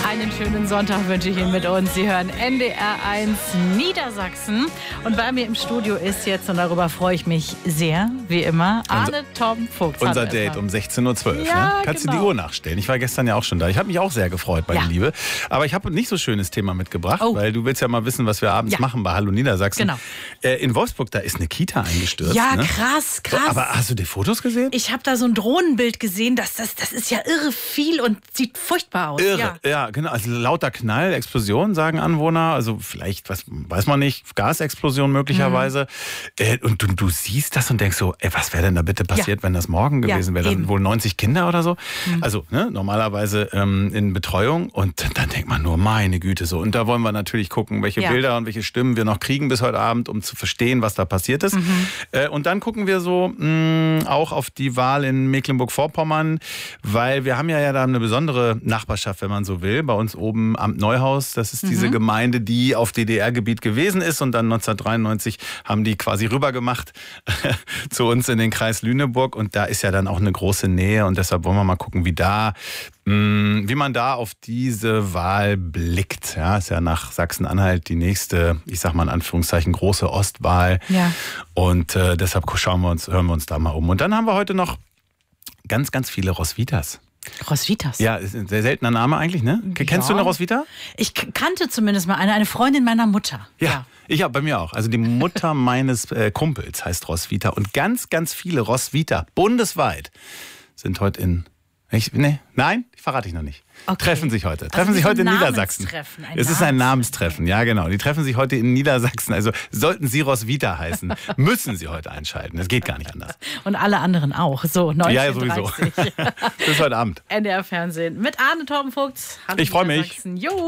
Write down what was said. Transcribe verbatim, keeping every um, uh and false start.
Einen schönen Sonntag wünsche ich Ihnen mit uns. Sie hören N D R eins Niedersachsen. Und bei mir im Studio ist jetzt, und darüber freue ich mich sehr, wie immer, Arne Tom Vogt. Unser Date um sechzehn Uhr zwölf. Ja, ne? Kannst genau. du die Uhr nachstellen? Ich war gestern ja auch schon da. Ich habe mich auch sehr gefreut, meine Ja. Liebe. Aber ich habe ein nicht so schönes Thema mitgebracht, Oh. weil du willst ja mal wissen, was wir abends Ja. machen bei Hallo Niedersachsen. Genau. Äh, in Wolfsburg, da ist eine Kita eingestürzt. Ja, ne? krass, krass. So, aber hast du die Fotos gesehen? Ich habe da so ein Drohnenbild gesehen, das, das, das ist ja irre viel und sieht furchtbar aus. Irre, Ja. ja. genau. Also lauter Knall, Explosion, sagen Anwohner. Also vielleicht, was weiß man nicht, Gasexplosion möglicherweise. Mhm. Äh, und du, du siehst das und denkst so, ey, was wäre denn da bitte passiert, Ja. wenn das morgen Ja, gewesen wäre? Da eben. sind wohl neunzig Kinder oder so. Mhm. Also ne, normalerweise ähm, in Betreuung. Und dann denkt man nur, meine Güte, so. Und da wollen wir natürlich gucken, welche Ja. Bilder und welche Stimmen wir noch kriegen bis heute Abend, um zu verstehen, was da passiert ist. Mhm. Äh, und dann gucken wir so mh, auch auf die Wahl in Mecklenburg-Vorpommern, weil wir haben ja, ja da eine besondere Nachbarschaft, wenn man so will, bei uns oben am Neuhaus. Das ist diese Mhm. Gemeinde, die auf D D R-Gebiet gewesen ist und dann neunzehnhundertdreiundneunzig haben die quasi rübergemacht zu uns in den Kreis Lüneburg und da ist ja dann auch eine große Nähe und deshalb wollen wir mal gucken, wie da, mh, wie man da auf diese Wahl blickt. Ja, ist ja nach Sachsen-Anhalt die nächste, ich sag mal in Anführungszeichen, große Ostwahl. Ja. Und äh, deshalb schauen wir uns, hören wir uns da mal um. Und dann haben wir heute noch ganz, ganz viele Roswitas. Roswitas. Ja, ist ein sehr seltener Name eigentlich, ne? Kennst Ja. du eine Roswitha? Ich k- kannte zumindest mal eine, eine Freundin meiner Mutter. Ja, ich auch, bei mir auch. Also die Mutter meines äh, Kumpels heißt Roswitha. Und ganz, ganz viele Roswitha bundesweit sind heute in... Ich, nee, nein, ich verrate ich noch nicht. Okay. Treffen sich heute. Also Treffen wie sich so heute ein in Niedersachsen. Namenstreffen, ein Es ist ein Namenstreffen. Namenstreffen, ja genau. Die treffen sich heute in Niedersachsen. Also sollten sie Roswitha heißen, müssen sie heute einschalten. Das geht gar nicht anders. Und alle anderen auch. So, Ja, ja, neunzehn Uhr sowieso. dreißig. Bis heute Abend. N D R Fernsehen mit Arne Tom Vogt. Hallo Ich freu mich. Niedersachsen. Jo.